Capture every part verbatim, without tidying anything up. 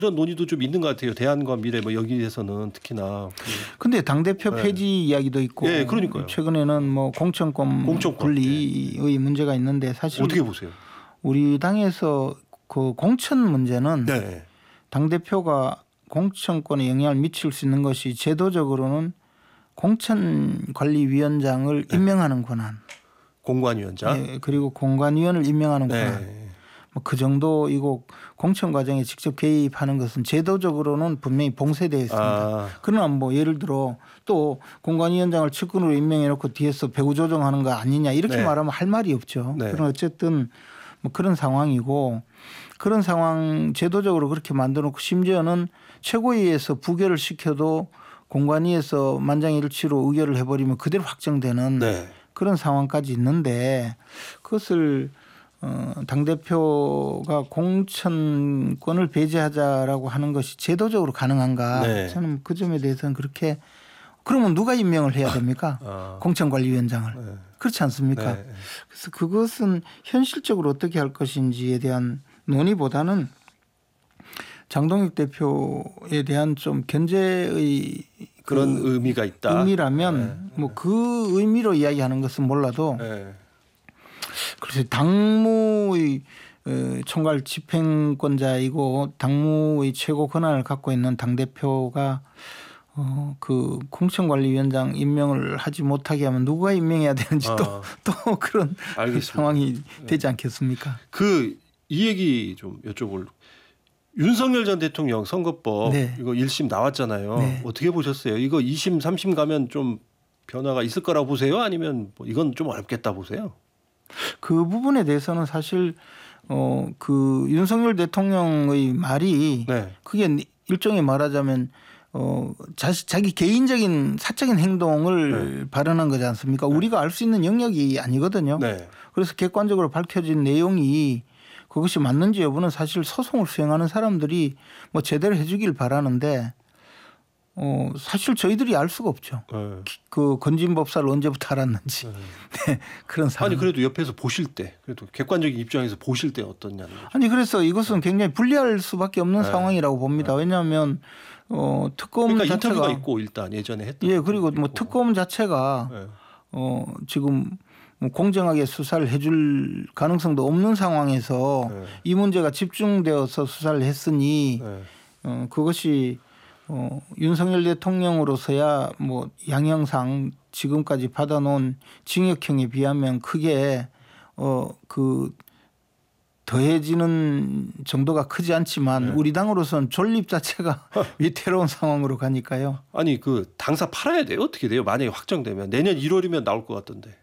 이런 논의도 좀 있는 것 같아요. 대안과 미래 뭐 여기에서는 특히나. 근데 당대표 네. 폐지 이야기도 있고 네, 그러니까요. 최근에는 뭐 공천권, 공천권 분리의 네. 문제가 있는데 사실 어떻게 보세요? 우리 당에서 그 공천 문제는 네. 당대표가 공천권에 영향을 미칠 수 있는 것이 제도적으로는 공천관리위원장을 네. 임명하는 권한. 공관위원장. 네, 그리고 공관위원을 임명하는 네. 권한. 뭐 그 정도이고 공천 과정에 직접 개입하는 것은 제도적으로는 분명히 봉쇄되어 있습니다. 아. 그러나 뭐 예를 들어 또 공관위원장을 측근으로 임명해 놓고 뒤에서 배후 조정하는 거 아니냐 이렇게 네. 말하면 할 말이 없죠. 네. 그러나 어쨌든 뭐 그런 상황이고 그런 상황 제도적으로 그렇게 만들어 놓고 심지어는 최고위에서 부결을 시켜도 공관위에서 만장일치로 의결을 해버리면 그대로 확정되는 네. 그런 상황까지 있는데 그것을 어, 당대표가 공천권을 배제하자라고 하는 것이 제도적으로 가능한가 네. 저는 그 점에 대해서는 그렇게 그러면 누가 임명을 해야 됩니까? 아. 공천관리위원장을. 네. 그렇지 않습니까? 네. 그래서 그것은 현실적으로 어떻게 할 것인지에 대한 논의보다는 장동익 대표에 대한 좀 견제의 그런 그 의미가 있다. 의미라면 네. 뭐 그 의미로 이야기하는 것은 몰라도 네. 그래서 당무의 총괄 집행권자이고 당무의 최고 권한을 갖고 있는 당대표가 어, 그 공천관리위원장 임명을 하지 못하게 하면 누가 임명해야 되는지 아. 또, 또 그런 알겠습니다. 상황이 되지 않겠습니까? 그 이 얘기 좀 여쭤볼. 윤석열 전 대통령 선거법 네. 이거 일 심 나왔잖아요. 네. 어떻게 보셨어요? 이거 이 심, 삼 심 가면 좀 변화가 있을 거라고 보세요? 아니면 뭐 이건 좀 어렵겠다 보세요? 그 부분에 대해서는 사실 어, 그 윤석열 대통령의 말이 네. 그게 일종의 말하자면 어, 자시, 자기 개인적인 사적인 행동을 네. 발언한 거지 않습니까? 네. 우리가 알 수 있는 영역이 아니거든요. 네. 그래서 객관적으로 밝혀진 내용이 그것이 맞는지 여부는 사실 소송을 수행하는 사람들이 뭐 제대로 해 주길 바라는데 어, 사실 저희들이 알 수가 없죠. 네. 그 건진법사를 언제부터 알았는지. 네. 네, 그런 상황. 아니 그래도 옆에서 보실 때 그래도 객관적인 입장에서 보실 때 어떠냐는 거죠. 아니 그래서 이것은 굉장히 불리할 수밖에 없는 네. 상황이라고 봅니다. 왜냐하면 어, 특검 그러니까 자체가 인터뷰가 있고 일단 예전에 했던. 예, 그리고 뭐 특검 자체가 네. 어, 지금 공정하게 수사를 해줄 가능성도 없는 상황에서 네. 이 문제가 집중되어서 수사를 했으니 네. 어, 그것이 어, 윤석열 대통령으로서야 뭐 양형상 지금까지 받아놓은 징역형에 비하면 크게 어, 그 더해지는 정도가 크지 않지만 네. 우리 당으로서는 존립 자체가 위태로운 상황으로 가니까요. 아니 그 당사 팔아야 돼요? 어떻게 돼요? 만약에 확정되면 내년 일월이면 나올 것 같던데.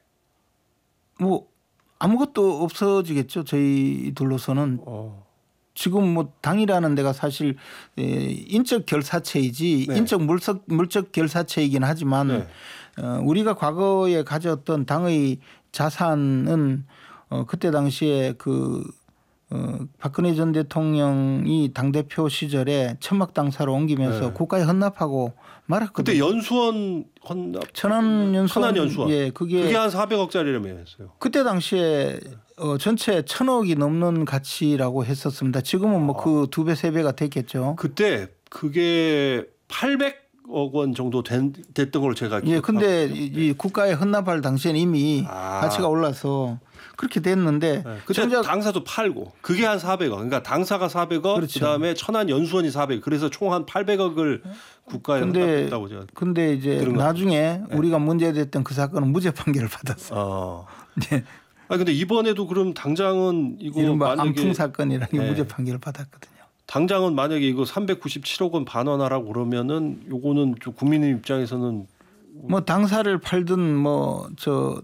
뭐 아무것도 없어지겠죠. 저희들로서는. 어. 지금 뭐 당이라는 데가 사실 인적 결사체이지 네. 인적 물적, 물적 결사체이긴 하지만 네. 어, 우리가 과거에 가졌던 당의 자산은 어, 그때 당시에 그 어, 박근혜 전 대통령이 당대표 시절에 천막 당사로 옮기면서 네. 국가에 헌납하고 말았거든요. 그때 연수원 헌납. 천안 연수원. 천안 연수원. 예, 그게, 그게 한 사백억짜리라면서요. 그때 당시에 어, 전체 천억이 넘는 가치라고 했었습니다. 지금은 뭐 그 두 배, 세 배가 됐겠죠. 그때 그게 팔백억 원 정도 된, 됐던 걸 제가 예, 근데 이 국가에 헌납할 당시에는 이미 아. 가치가 올라서 그렇게 됐는데 네. 그때 정작 당사도 팔고 그게 한 사백억. 그러니까 당사가 사백억 그렇죠. 그다음에 천안 연수원이 사백억. 그래서 총 한 팔백억을 국가에 헌납했다고 제가. 근데 이제 나중에 네. 우리가 문제됐던 그 사건은 무죄 판결을 받았어요. 어. 네. 아 근데 이번에도 그럼 당장은 이거 이른바 안풍 사건이라는 게 네. 무죄 판결을 받았거든요. 당장은 만약에 이거 삼백구십칠억 원 반환하라고 그러면은 요거는 좀 국민의 입장에서는 뭐 당사를 팔든 뭐 저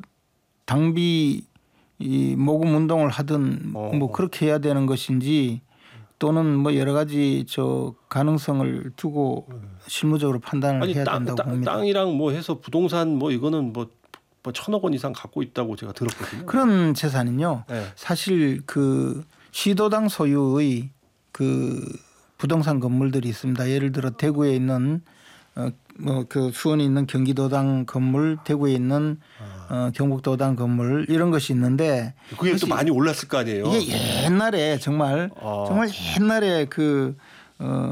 당비 이 모금 운동을 하든 어. 뭐 그렇게 해야 되는 것인지 또는 뭐 여러 가지 저 가능성을 두고 실무적으로 판단을 아니, 해야 땅, 된다고 땅, 봅니다. 땅이랑 뭐 해서 부동산 뭐 이거는 뭐, 뭐 천억 원 이상 갖고 있다고 제가 들었거든요. 그런 재산은요. 네. 사실 그 시도당 소유의 그 부동산 건물들이 있습니다. 예를 들어 대구에 있는 어, 뭐 그 수원에 있는 경기도당 건물, 대구에 있는 어, 경북도당 건물 이런 것이 있는데 그게 또 많이 올랐을 거 아니에요. 이게 옛날에 정말 아. 정말 옛날에 그 어,